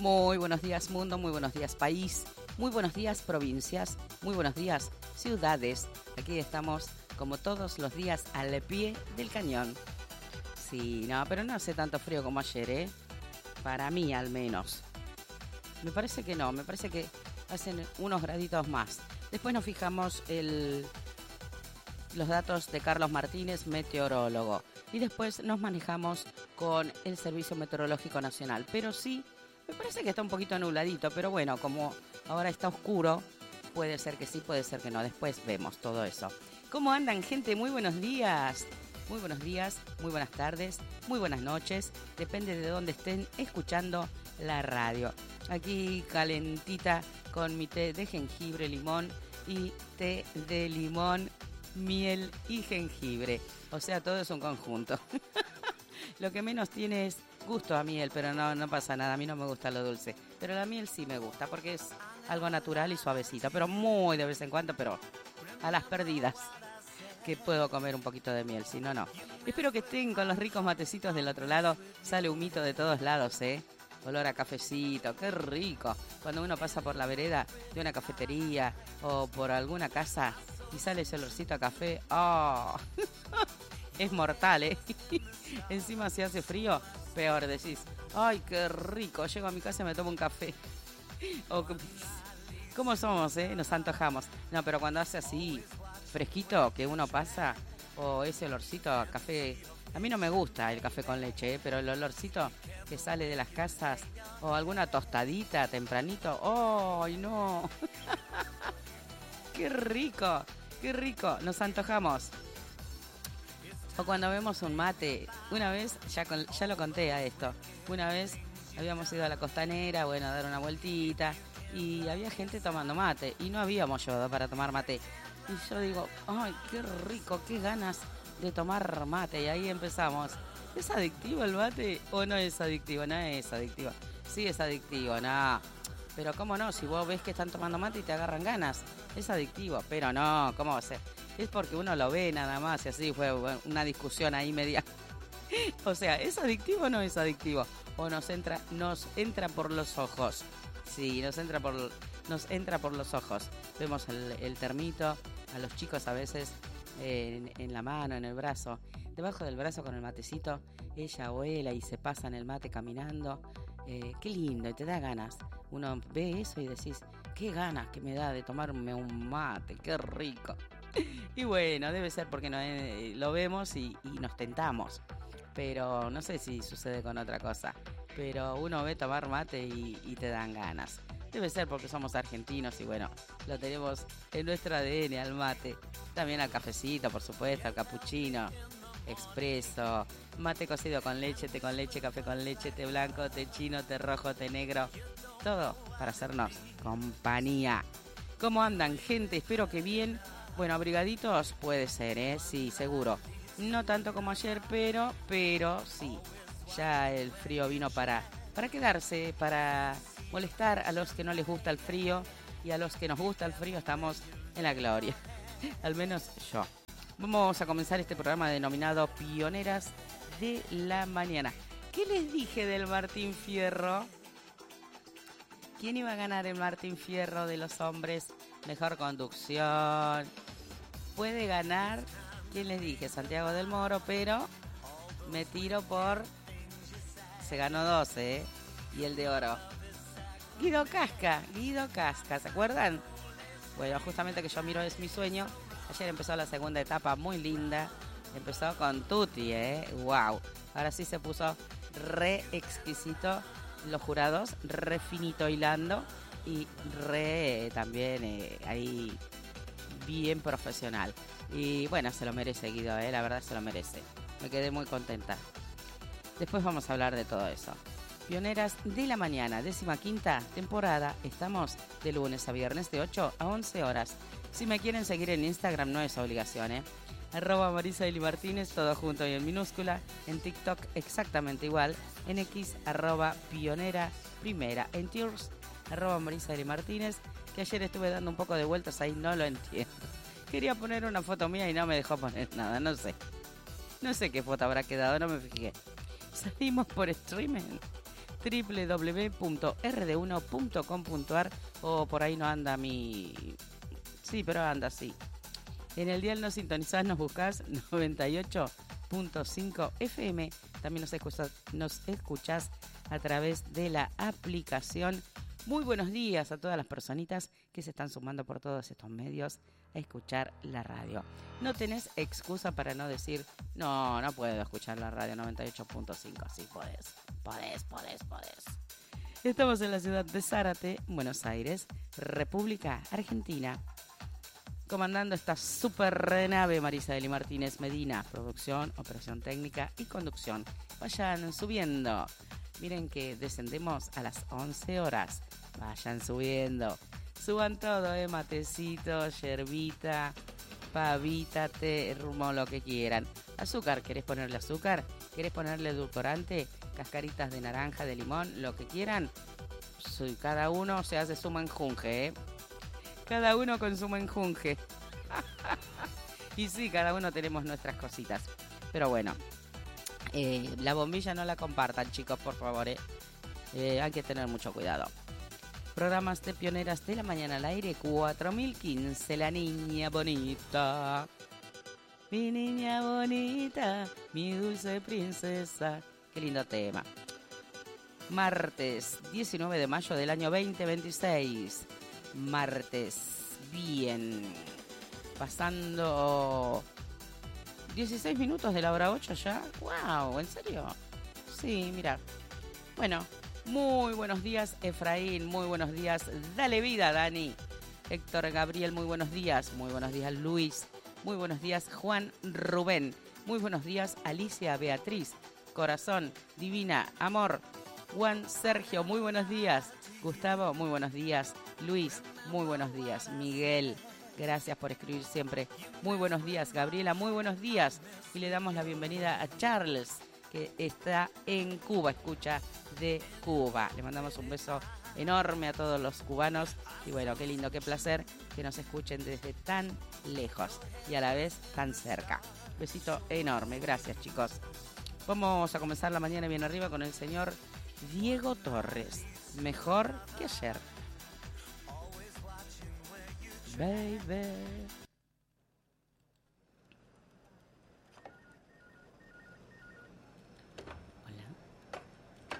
Muy buenos días mundo, muy buenos días país, muy buenos días provincias, muy buenos días ciudades. Aquí estamos como todos los días al pie del cañón. Sí, no, pero no hace tanto frío como ayer, ¿eh? Para mí al menos. Me parece que no, me parece que hacen unos graditos más. Después nos fijamos los datos de Carlos Martínez, meteorólogo. Y después nos manejamos con el Servicio Meteorológico Nacional. Pero sí, me parece que está un poquito nubladito, pero bueno, como ahora está oscuro, puede ser que sí, puede ser que no. Después vemos todo eso. ¿Cómo andan, gente? Muy buenos días. Muy buenos días, muy buenas tardes, muy buenas noches. Depende de dónde estén escuchando la radio. Aquí calentita con mi té de jengibre, limón y té de limón, miel y jengibre. O sea, todo es un conjunto. Lo que menos tiene es gusto a miel, pero no pasa nada. A mí no me gusta lo dulce. Pero la miel sí me gusta porque es algo natural y suavecito. Pero muy de vez en cuando, pero a las perdidas. Que puedo comer un poquito de miel, si no, no. Espero que estén con los ricos matecitos del otro lado. Sale humito de todos lados, ¿eh? Olor a cafecito, qué rico. Cuando uno pasa por la vereda de una cafetería o por alguna casa y sale ese olorcito a café, ¡oh! Es mortal, ¿eh? Encima si hace frío, peor, decís, ¡ay, qué rico! Llego a mi casa y me tomo un café. O, ¿cómo somos, eh? Nos antojamos. No, pero cuando hace así, fresquito, que uno pasa, o ese olorcito a café. A mí no me gusta el café con leche, pero el olorcito que sale de las casas, o alguna tostadita tempranito, ¡ay, no! ¡Qué rico! ¡Qué rico! Nos antojamos. O cuando vemos un mate, una vez, ya lo conté a esto, una vez habíamos ido a la costanera, bueno, a dar una vueltita, y había gente tomando mate, y no habíamos yodo para tomar mate. Y yo digo, ¡ay, qué rico, qué ganas de tomar mate! Y ahí empezamos. ¿Es adictivo el mate o no es adictivo? No es adictivo. Sí es adictivo, no. Pero cómo no, si vos ves que están tomando mate y te agarran ganas, es adictivo. Pero no, ¿cómo va a ser? Es porque uno lo ve nada más y así fue una discusión ahí media. O sea, ¿es adictivo o no es adictivo? O nos entra por los ojos. Sí, nos entra por los ojos. Vemos el termito, a los chicos a veces en la mano, en el brazo. Debajo del brazo con el matecito, ella abuela y se pasan el mate caminando. Qué lindo, y te da ganas. Uno ve eso y decís, qué ganas que me da de tomarme un mate, qué rico. Y bueno, debe ser porque lo vemos y nos tentamos. Pero no sé si sucede con otra cosa. Pero uno ve tomar mate y te dan ganas. Debe ser porque somos argentinos y bueno, lo tenemos en nuestro ADN al mate. También al cafecito, por supuesto, al capuchino, expreso, mate cocido con leche, té con leche, café con leche, té blanco, té chino, té rojo, té negro. Todo para hacernos compañía. ¿Cómo andan, gente? Espero que bien. Bueno, abrigaditos puede ser, ¿eh? Sí, seguro. No tanto como ayer, pero sí. Ya el frío vino para quedarse, para molestar a los que no les gusta el frío y a los que nos gusta el frío estamos en la gloria. Al menos yo. Vamos a comenzar este programa denominado Pioneras de la Mañana. ¿Qué les dije del Martín Fierro? ¿Quién iba a ganar el Martín Fierro de los hombres? Mejor conducción. Puede ganar, ¿quién les dije? Santiago del Moro, pero me tiro por... Se ganó 12, ¿eh? Y el de oro. Guido Casca, ¿se acuerdan? Bueno, justamente que yo miro Es mi sueño. Ayer empezó la segunda etapa, muy linda. Empezó con Tutti, ¿eh? ¡Wow! Ahora sí se puso re exquisito los jurados, re finito hilando y re también ahí bien profesional. Y bueno, se lo merece Guido, la verdad se lo merece. Me quedé muy contenta. Después vamos a hablar de todo eso. Pioneras de la Mañana, 15ª temporada. Estamos de lunes a viernes de 8 a 11 horas. Si me quieren seguir en Instagram no es obligación, @Marisa Eli Martínez, todo junto y en minúscula. En TikTok exactamente igual. En X, @Pionera Primera. En Tours, @Marisa Eli Martínez, que ayer estuve dando un poco de vueltas ahí, no lo entiendo. Quería poner una foto mía y no me dejó poner nada, no sé. No sé qué foto habrá quedado, no me fijé. Salimos por streaming. www.rd1.com.ar, o por ahí no anda mi... Sí, pero anda, sí. En el dial nos sintonizás, nos buscás 98.5 FM. También nos escuchás a través de la aplicación. Muy buenos días a todas las personitas que se están sumando por todos estos medios a escuchar la radio. No tenés excusa para no decir, no puedo escuchar la radio 98.5. Sí, podés. Estamos en la ciudad de Zárate, Buenos Aires, República Argentina. Comandando esta super nave, Marisa Eli Martínez Medina, producción, operación técnica y conducción. Vayan subiendo. Miren que descendemos a las 11 horas. Vayan subiendo. Suban todo, matecito, yerbita, pavita, té, rumo, lo que quieran. Azúcar, ¿querés ponerle azúcar? ¿Querés ponerle edulcorante? Cascaritas de naranja, de limón, lo que quieran. Cada uno se hace su menjunje, Cada uno con su menjunje. Y sí, cada uno tenemos nuestras cositas. Pero bueno, la bombilla no la compartan, chicos, por favor. Hay que tener mucho cuidado. Programas de Pioneras de la Mañana al aire, 4015, la niña bonita. Mi niña bonita, mi dulce princesa. Qué lindo tema. Martes 19 de mayo del año 2026. Martes, bien. Pasando 16 minutos de la hora 8 ya. ¡Wow! ¿En serio? Sí, mira. Bueno, muy buenos días, Efraín. Muy buenos días. Dale vida, Dani. Héctor Gabriel, muy buenos días. Muy buenos días, Luis. Muy buenos días, Juan Rubén. Muy buenos días, Alicia Beatriz. Corazón, Divina, Amor. Juan Sergio, muy buenos días. Gustavo, muy buenos días. Luis, muy buenos días. Miguel, gracias por escribir siempre. Muy buenos días. Gabriela, muy buenos días. Y le damos la bienvenida a Charles, que está en Cuba, escucha de Cuba. Le mandamos un beso enorme a todos los cubanos. Y bueno, qué lindo, qué placer que nos escuchen desde tan lejos y a la vez tan cerca. Besito enorme. Gracias, chicos. Vamos a comenzar la mañana bien arriba con el señor Diego Torres. Mejor que ayer. Baby.